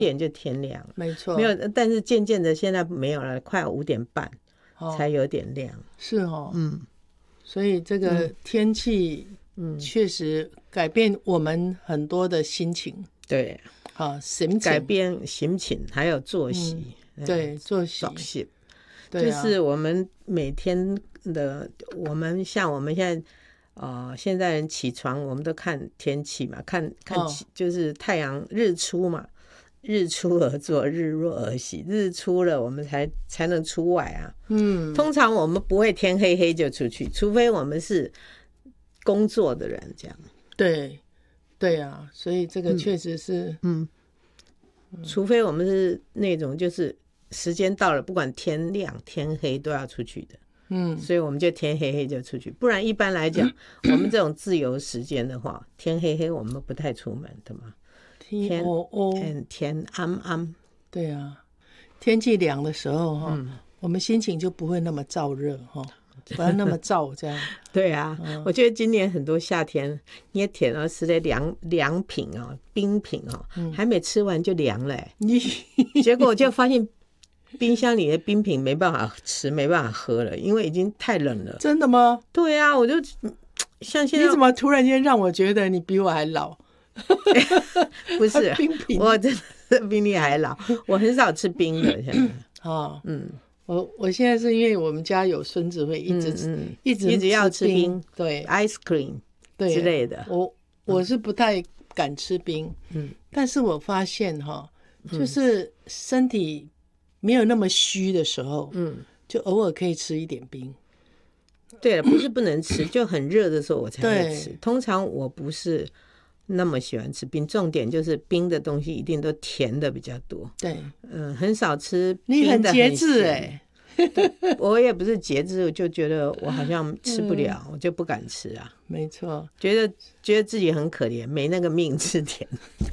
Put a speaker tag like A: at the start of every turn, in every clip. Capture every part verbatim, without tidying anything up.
A: 点就天亮了，
B: 没错，
A: 没有，但是渐渐的现在没有了，快五点半、哦、才有点亮。
B: 是哦，
A: 嗯，
B: 所以这个天气，嗯，确实改变我们很多的心情。
A: 对，
B: 啊，心情
A: 改变心情，还有作息，
B: 嗯、对，作息，
A: 作息，
B: 对、啊，
A: 就是我们每天的，我们像我们现在。呃，现在人起床，我们都看天气嘛，看看就是太阳日出嘛，日出而作，日落而息，日出了我们才才能出外啊。嗯，通常我们不会天黑黑就出去，除非我们是工作的人这样。
B: 对，对啊，所以这个确实是，
A: 嗯，嗯除非我们是那种就是时间到了，不管天亮天黑都要出去的。嗯，所以我们就天黑黑就出去，不然一般来讲，我们这种自由时间的话，天黑黑我们不太出门的嘛。
B: 天哦哦，
A: 天天暗暗。
B: 对啊，天气凉的时候哈、嗯，我们心情就不会那么燥热哈，不要那么燥这样。
A: 对啊、嗯，我觉得今年很多夏天也甜哦，吃的凉凉品哦，冰品哦、嗯，还没吃完就凉了，结果我就发现。冰箱里的冰品没办法吃，没办法喝了，因为已经太冷了。
B: 真的吗？
A: 对啊，我就像现在，
B: 你怎么突然间让我觉得你比我还老？
A: 不是
B: 冰品，
A: 我真的比你还老。我很少吃冰的，现在。
B: 哦，嗯，我我现在是因为我们家有孙子会一直、嗯嗯、一直
A: 一直要吃冰，
B: 对
A: ，ice cream 之类的。
B: 我我是不太敢吃冰，嗯，但是我发现哈，就是身体。没有那么虚的时候，嗯，就偶尔可以吃一点冰。
A: 对了，不是不能吃，就很热的时候我才会吃。通常我不是那么喜欢吃冰，重点就是冰的东西一定都甜的比较多。
B: 对，
A: 嗯，很少吃
B: 冰的很咸。你很节制哎、
A: 欸，我也不是节制，我就觉得我好像吃不了，嗯、我就不敢吃啊。
B: 没错，
A: 觉得觉得自己很可怜，没那个命吃甜。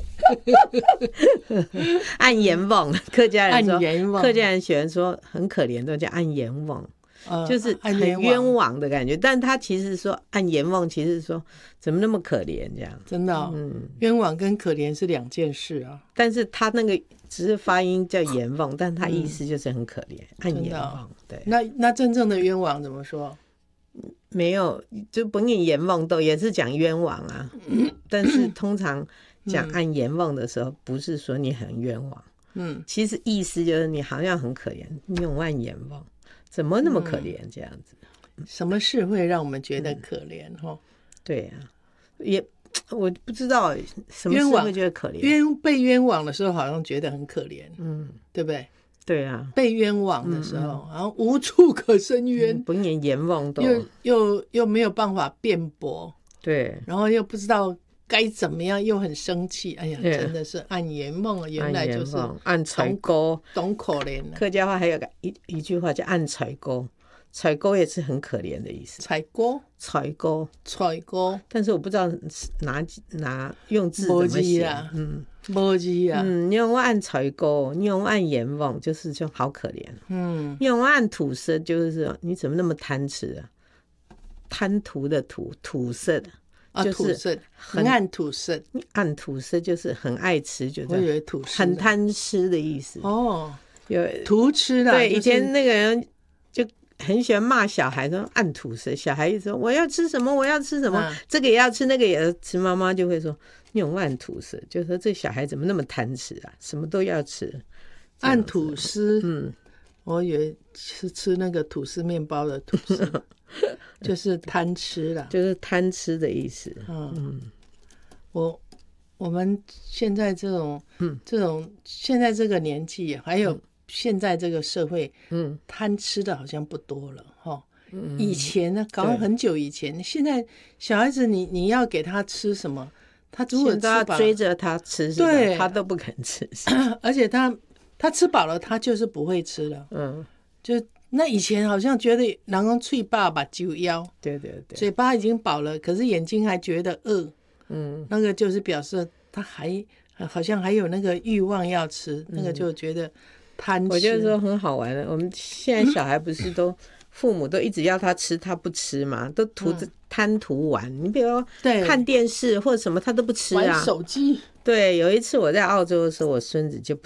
A: 按阎王，客家人说，客家人喜欢说很可怜，都叫按阎王、呃，就是很冤枉的感觉。但他其实说按阎王，其实说怎么那么可怜这样。
B: 真的、哦，嗯，冤枉跟可怜是两件事啊。
A: 但是他那个只是发音叫阎王，但他意思就是很可怜，按阎王。对，
B: 那那真正的冤枉怎么说？
A: 没有，就不念阎王都也是讲冤枉啊，但是通常。讲按阎王的时候，不是说你很冤枉，嗯，其实意思就是你好像很可怜，你用按阎王，怎么那么可怜这样子？
B: 嗯、什么事会让我们觉得可怜？哈、嗯，
A: 对呀、啊，也我不知道什么事会觉得可怜。
B: 冤被冤枉的时候，好像觉得很可怜，嗯，对不对？
A: 对啊，
B: 被冤枉的时候，然后、嗯、无处可伸冤，
A: 嗯、不念阎王都
B: 又又又没有办法辩驳，
A: 对，
B: 然后又不知道。该怎么样又很生气，哎呀，真的是按阎王，原来就是
A: 按柴沟，
B: 懂可怜、啊。
A: 客家话还有个 一, 一句话叫按柴沟，柴沟也是很可怜的意思。
B: 柴沟，
A: 柴沟，
B: 柴沟，
A: 但是我不知道哪哪用字怎么写
B: 啊？嗯，没字啊。
A: 嗯，你用按柴沟，你用按阎王，就是就好可怜。嗯，你用按土色，就是说你怎么那么贪吃啊？贪图的土，土色的。就是
B: 很按土色，
A: 按土色就是很爱吃，就是
B: 我以为土
A: 很贪吃的意思哦。
B: 有图吃的，
A: 对、
B: 就是，
A: 以前那个人就很喜欢骂小孩，说按土色。小孩一说我要吃什么，我要吃什么，嗯、这个也要吃，那个也要吃，妈妈就会说你有按土色，就说这小孩怎么那么贪吃啊，什么都要吃。
B: 按吐司，嗯，我以为是吃那个吐司面包的吐司。就是贪吃啦，
A: 就是贪吃的意思。嗯，嗯
B: 我我们现在这种，嗯，这种现在这个年纪，还有现在这个社会，嗯，贪吃的好像不多了，哈。嗯，以前呢，搞了很久以前，现在小孩子你你要给他吃什么，他如果
A: 都要追着他吃，对，他都不肯吃，
B: 而且他他吃饱了，他就是不会吃了。嗯，就。那以前好像觉得人讲嘴巴把酒腰，
A: 对对对，
B: 嘴巴已经饱了，可是眼睛还觉得饿，嗯，那个就是表示他还好像还有那个欲望要吃，嗯、那个就觉得贪吃。
A: 我觉得说很好玩的，我们现在小孩不是都、嗯、父母都一直要他吃，他不吃嘛，都图着贪图玩。嗯、你比如说看电视或者什么，他都不吃啊，
B: 玩手机。
A: 对，有一次我在澳洲的时候，我孙子就不